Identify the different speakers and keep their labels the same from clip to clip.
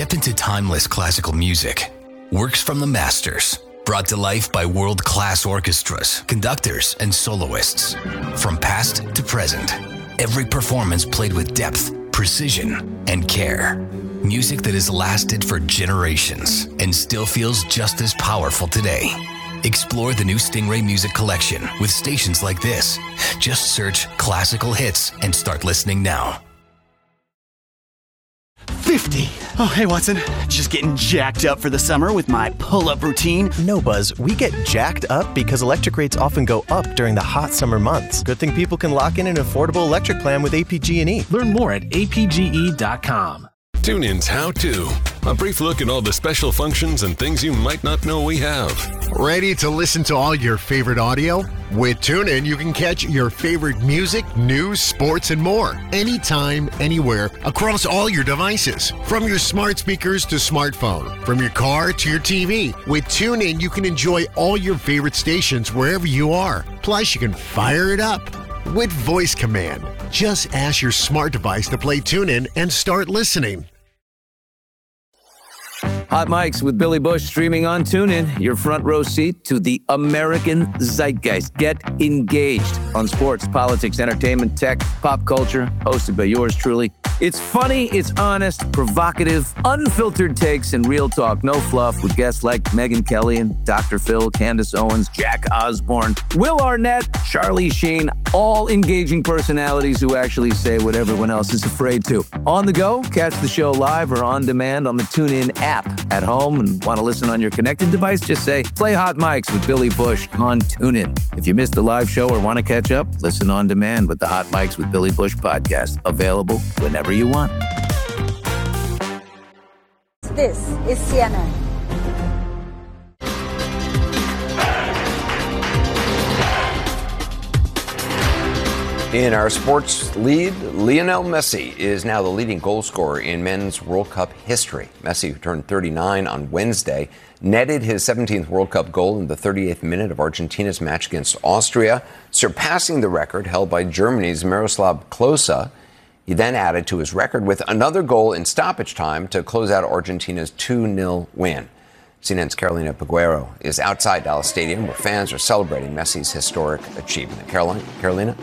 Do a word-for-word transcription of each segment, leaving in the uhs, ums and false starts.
Speaker 1: Step into timeless classical music. Works from the masters, brought to life by world-class orchestras, conductors, and soloists. From past to present, every performance played with depth, precision, and care. Music that has lasted for generations and still feels just as powerful today. Explore the new Stingray Music Collection with stations like this. Just search classical hits and start listening now.
Speaker 2: fifty. Oh, hey, Watson. Just getting jacked up for the summer with my pull-up routine.
Speaker 3: No, Buzz. We get jacked up because electric rates often go up during the hot summer months. Good thing people can lock in an affordable electric plan with A P G and E.
Speaker 4: Learn more at A P G E dot com.
Speaker 5: TuneIn's How To. A brief look at all the special functions and things you might not know we have.
Speaker 6: Ready to listen to all your favorite audio? With TuneIn, you can catch your favorite music, news, sports, and more. Anytime, anywhere, across all your devices. From your smart speakers to smartphone. From your car to your T V. With TuneIn, you can enjoy all your favorite stations wherever you are. Plus, you can fire it up with voice command. Just ask your smart device to play TuneIn and start listening.
Speaker 7: Hot Mics with Billy Bush streaming on TuneIn. Your front row seat to the American zeitgeist. Get engaged on sports, politics, entertainment, tech, pop culture. Hosted by yours truly. It's funny, it's honest, provocative, unfiltered takes, and real talk. No fluff with guests like Megyn Kelly and Doctor Phil, Candace Owens, Jack Osborne, Will Arnett, Charlie Sheen. All engaging personalities who actually say what everyone else is afraid to. On the go, catch the show live or on demand on the TuneIn app. At home and want to listen on your connected device, just say, play Hot Mics with Billy Bush on TuneIn. If you missed a live show or want to catch up, listen on demand with the Hot Mics with Billy Bush podcast. Available whenever you want.
Speaker 8: This is C N N.
Speaker 9: In our sports lead, Lionel Messi is now the leading goal scorer in men's World Cup history. Messi, who turned thirty-nine on Wednesday, netted his seventeenth World Cup goal in the thirty-eighth minute of Argentina's match against Austria, surpassing the record held by Germany's Miroslav Klose. He then added to his record with another goal in stoppage time to close out Argentina's two nil win. C N N's Carolina Peguero is outside Dallas Stadium, where fans are celebrating Messi's historic achievement. Carolina, Carolina?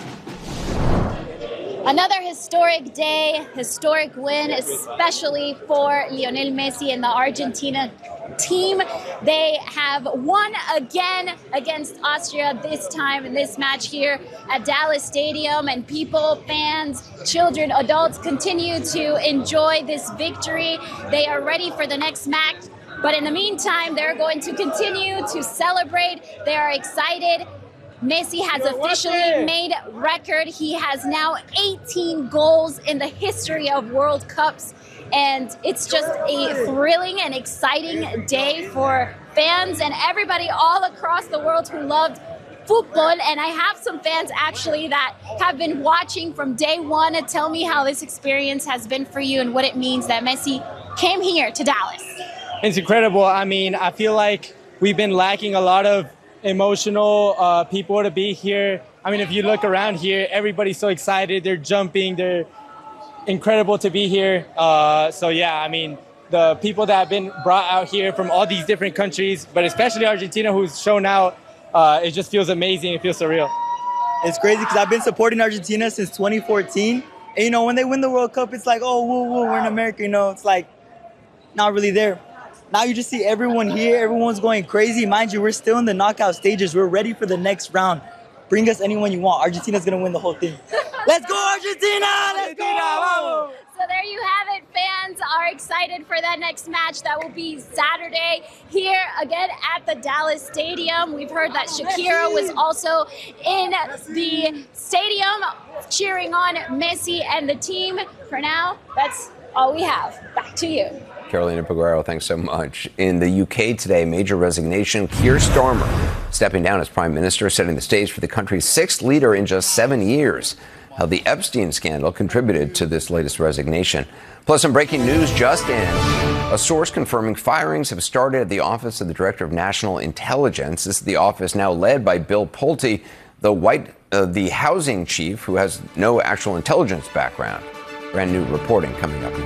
Speaker 10: Another historic day, historic win, especially for Lionel Messi and the Argentina team. They have won again against Austria, this time in this match here at Dallas Stadium. And people, fans, children, adults continue to enjoy this victory. They are ready for the next match. But in the meantime, they're going to continue to celebrate. They are excited. Messi has officially made record. He has now eighteen goals in the history of World Cups. And it's just a thrilling and exciting day for fans and everybody all across the world who loved football. And I have some fans actually that have been watching from day one to tell me how this experience has been for you and what it means that Messi came here to Dallas.
Speaker 11: It's incredible. I mean, I feel like we've been lacking a lot of emotional uh, people to be here. I mean, if you look around here, everybody's so excited. They're jumping. They're incredible to be here. Uh, so, yeah, I mean, the people that have been brought out here from all these different countries, but especially Argentina, who's shown out, uh, it just feels amazing. It feels surreal.
Speaker 12: It's crazy because I've been supporting Argentina since twenty fourteen. And, you know, when they win the World Cup, it's like, oh, woo, woo, we're in America. You know, it's like not really there. Now you just see everyone here. Everyone's going crazy. Mind you, we're still in the knockout stages. We're ready for the next round. Bring us anyone you want. Argentina's going to win the whole thing. Let's go, Argentina! Let's go!
Speaker 10: So there you have it. Fans are excited for that next match. That will be Saturday here again at the Dallas Stadium. We've heard that Shakira was also in the stadium cheering on Messi and the team. For now, that's all we have. Back to you.
Speaker 9: Carolina Peguero, thanks so much. In the U K today, major resignation. Keir Starmer stepping down as prime minister, setting the stage for the country's sixth leader in just seven years. How the Epstein scandal contributed to this latest resignation. Plus, some breaking news just in. A source confirming firings have started at the Office of the Director of National Intelligence. This is the office now led by Bill Pulte, the white, uh, the housing chief who has no actual intelligence background. Brand new reporting coming up.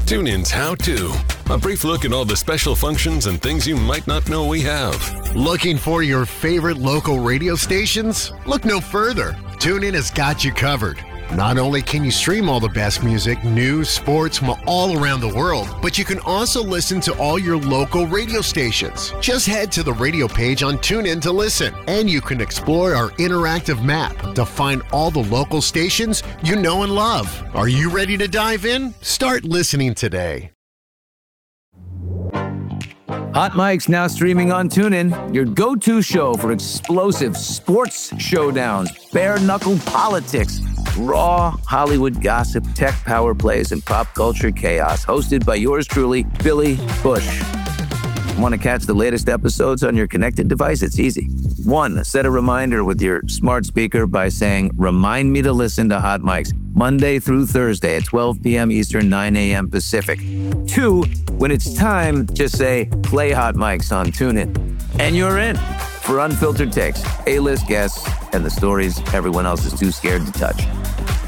Speaker 5: TuneIn's How To. A brief look at all the special functions and things you might not know we have.
Speaker 6: Looking for your favorite local radio stations? Look no further. TuneIn has got you covered. Not only can you stream all the best music, news, sports from all around the world, but you can also listen to all your local radio stations. Just head to the radio page on TuneIn to listen, and you can explore our interactive map to find all the local stations you know and love. Are you ready to dive in? Start listening today.
Speaker 7: Hot Mic's now streaming on TuneIn, your go-to show for explosive sports showdowns, bare-knuckle politics, raw Hollywood gossip, tech power plays, and pop culture chaos. Hosted by yours truly, Billy Bush. Want to catch the latest episodes on your connected device? It's easy. One, set a reminder with your smart speaker by saying, "Remind me to listen to Hot Mics Monday through Thursday at twelve p.m. Eastern, nine a.m. Pacific." Two, when it's time, just say, "Play Hot Mics on TuneIn." And you're in for unfiltered takes, A-list guests, and the stories everyone else is too scared to touch.